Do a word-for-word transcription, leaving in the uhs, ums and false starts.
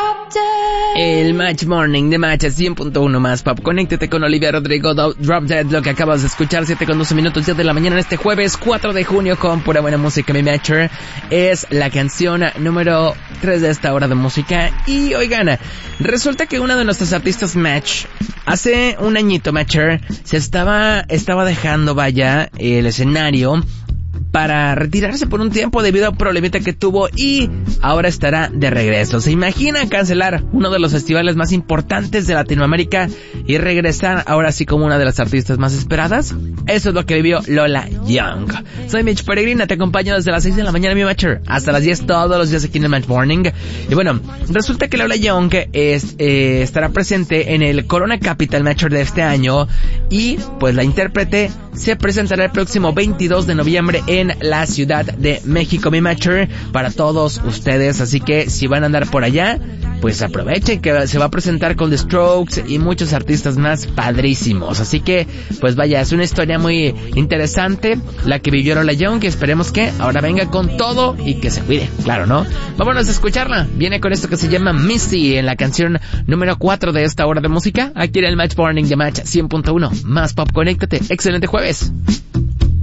El Match Morning de Match cien punto uno más Pop. Conéctate con Olivia Rodrigo, Drop Dead, lo que acabas de escuchar, siete con doce minutos, diez de la mañana en este jueves cuatro de junio con pura buena música. Mi Matcher es la canción número tres de esta hora de música. Y oigan, resulta que una de nuestras artistas Match, hace un añito Matcher, se estaba, estaba dejando, vaya, el escenario para retirarse por un tiempo debido a un problemita que tuvo y ahora estará de regreso. ¿Se imagina cancelar uno de los festivales más importantes de Latinoamérica y regresar ahora sí como una de las artistas más esperadas? Eso es lo que vivió Lola Young. Soy Mitch Peregrina, te acompaño desde las seis de la mañana, mi Matcher, hasta las diez todos los días aquí en el Match Morning. Y bueno, resulta que Lola Young es, eh, estará presente en el Corona Capital Matcher de este año y pues la intérprete se presentará el próximo veintidós de noviembre en la Ciudad de México, mi Matcher, para todos ustedes. Así que si van a andar por allá, pues aprovechen que se va a presentar con The Strokes y muchos artistas más padrísimos. Así que, pues vaya, es una historia muy interesante la que vivió Lola Young, que esperemos que ahora venga con todo y que se cuide, claro, ¿no? Vámonos a escucharla. Viene con esto que se llama Misty en la canción número cuatro de esta hora de música, aquí en el Match Morning de Match cien punto uno más Pop. Conéctate. Excelente jueves.